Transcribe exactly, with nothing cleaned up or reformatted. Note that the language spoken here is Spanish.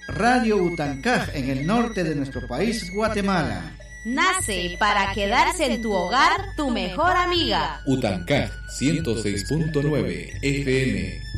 Radio Utancaj en el norte de nuestro país, Guatemala. Nace para quedarse en tu hogar, tu mejor amiga. Utancaj ciento seis punto nueve F M.